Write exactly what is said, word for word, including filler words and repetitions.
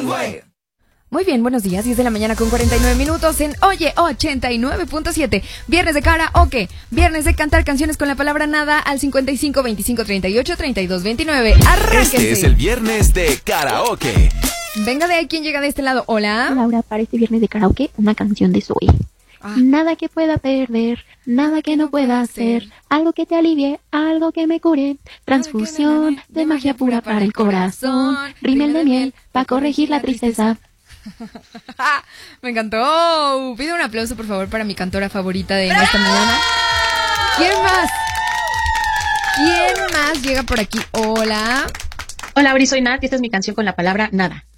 One-Way. Muy bien, buenos días, diez de la mañana con cuarenta y nueve minutos en Oye ochenta y nueve punto siete. Viernes de karaoke, viernes de cantar canciones con la palabra nada al cincuenta y cinco, veinticinco, treinta y ocho, treinta y dos, veintinueve. ¡Arránquense! Este es el viernes de karaoke. Venga de ahí, ¿quién llega de este lado? Hola. Laura, para este viernes de karaoke, una canción de Zoe. Ah. Nada que pueda perder, nada que no pueda hacer, algo que te alivie, algo que me cure, transfusión de magia pura para el corazón, rímel de miel para corregir la tristeza. Me encantó. Pido un aplauso, por favor, para mi cantora favorita de esta mañana. ¿Quién más? ¿Quién más llega por aquí? Hola. Hola, Auri, soy Nat y esta es mi canción con la palabra nada.